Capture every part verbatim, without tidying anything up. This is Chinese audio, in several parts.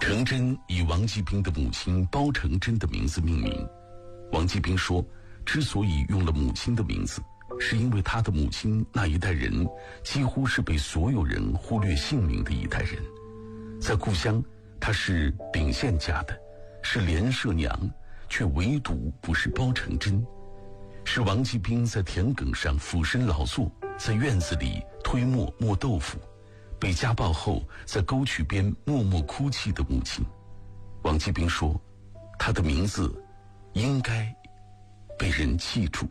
程真以王继兵的母亲包成真的名字命名。王继兵说，之所以用了母亲的名字，是因为他的母亲那一代人几乎是被所有人忽略姓名的一代人。在故乡，她是秉县家的，是连舍娘，却唯独不是包成真。是王继兵在田埂上俯身劳作，在院子里推磨磨豆腐，被家暴后在沟渠边默默哭泣的母亲。王继兵说，他的名字应该被人记住。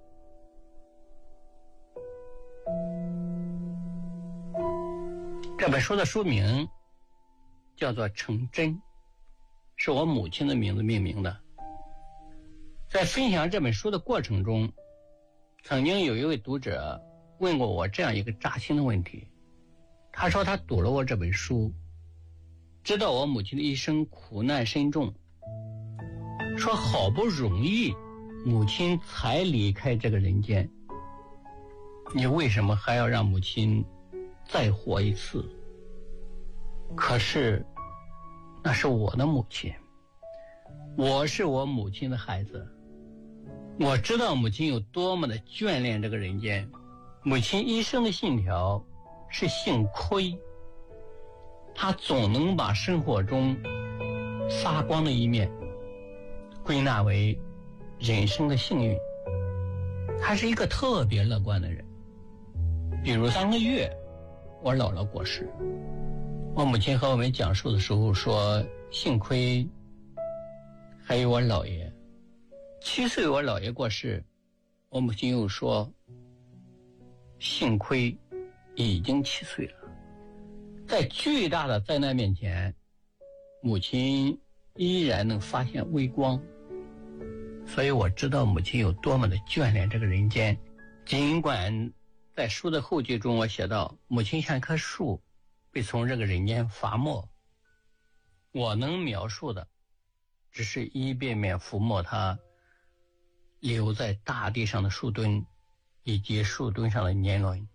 这本书的书名叫做程真，是我母亲的名字命名的。在分享这本书的过程中，曾经有一位读者问过我这样一个扎心的问题。他说他读了我这本书，知道我母亲的一生苦难深重，说好不容易母亲才离开这个人间，你为什么还要让母亲再活一次？可是那是我的母亲，我是我母亲的孩子，我知道母亲有多么的眷恋这个人间。母亲一生的信条是幸亏，她总能把生活中发光的一面归纳为人生的幸运。她是一个特别乐观的人。比如三个月我姥姥过世，我母亲和我们讲述的时候说，幸亏还有我姥爷。七岁我姥爷过世，我母亲又说，幸亏已经七岁了。在巨大的灾难面前，母亲依然能发现微光。所以我知道母亲有多么的眷恋这个人间。尽管在书的后记中我写到，母亲像棵树被从这个人间伐没，我能描述的只是一遍遍抚摸她留在大地上的树墩以及树墩上的年轮。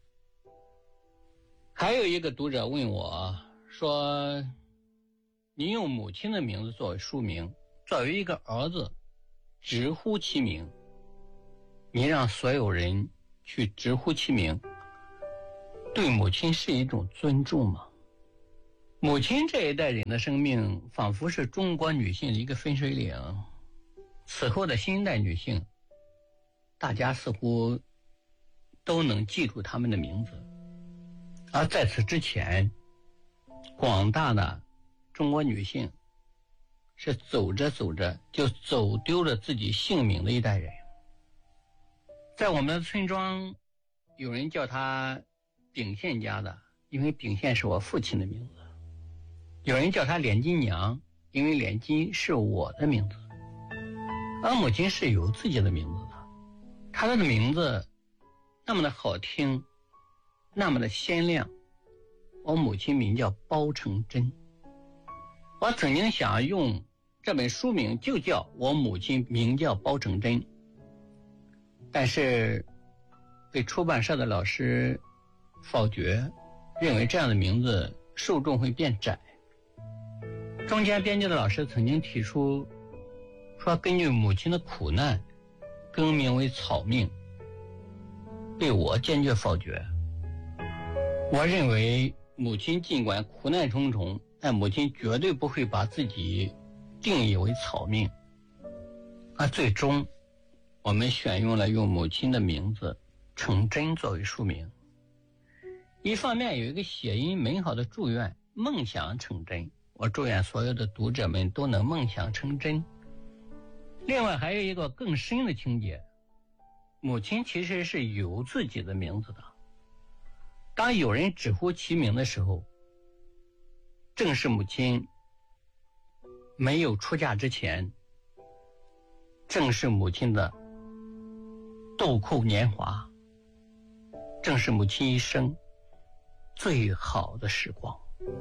还有一个读者问我说，你用母亲的名字作为书名，作为一个儿子直呼其名，你让所有人去直呼其名，对母亲是一种尊重吗？母亲这一代人的生命仿佛是中国女性的一个分水岭，此后的新一代女性，大家似乎都能记住她们的名字。而在此之前，广大的中国女性是走着走着就走丢了自己姓名的一代人。在我们的村庄，有人叫她秉县家的，因为秉县是我父亲的名字；有人叫她脸金娘，因为脸金是我的名字。而母亲是有自己的名字的，她的名字那么的好听，那么的鲜亮。我母亲名叫包成真。我曾经想用这本书名就叫我母亲名叫包成真，但是被出版社的老师否决，认为这样的名字受众会变窄。中间编辑的老师曾经提出说，根据母亲的苦难更名为草命，被我坚决否决。我认为母亲尽管苦难重重，但母亲绝对不会把自己定义为草命。而最终我们选用了用母亲的名字成真作为书名。一方面有一个谐音美好的祝愿，梦想成真，我祝愿所有的读者们都能梦想成真。另外还有一个更深的情节，母亲其实是有自己的名字的。当有人直呼其名的时候，正是母亲没有出嫁之前，正是母亲的豆蔻年华，正是母亲一生最好的时光。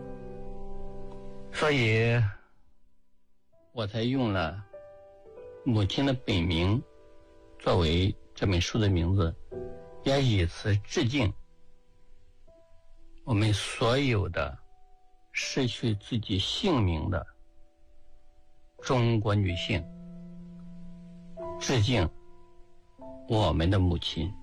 所以我才用了母亲的本名作为这本书的名字，也以此致敬我们所有的失去自己性命的中国女性，致敬我们的母亲。